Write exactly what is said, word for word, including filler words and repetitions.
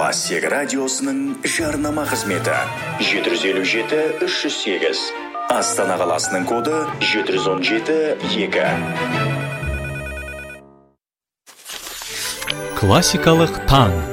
Классик радиосының жарнама қызметі жеті жүз елу жеті үш жүз сегіз. Астана қаласының коды жеті жүз он жеті екі. Классикалық таң.